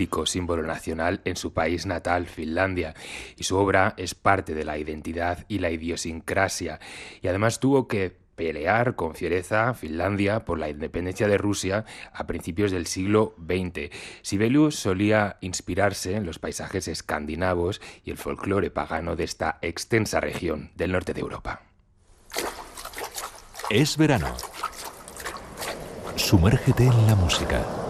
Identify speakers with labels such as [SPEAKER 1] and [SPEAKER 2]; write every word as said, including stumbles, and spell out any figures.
[SPEAKER 1] auténtico símbolo nacional en su país natal, Finlandia, y su obra es parte de la identidad y la idiosincrasia, y además tuvo que pelear con fiereza Finlandia por la independencia de Rusia a principios del siglo veinte. Sibelius solía inspirarse en los paisajes escandinavos y el folclore pagano de esta extensa región del norte de Europa.
[SPEAKER 2] Es verano. Sumérgete en la música.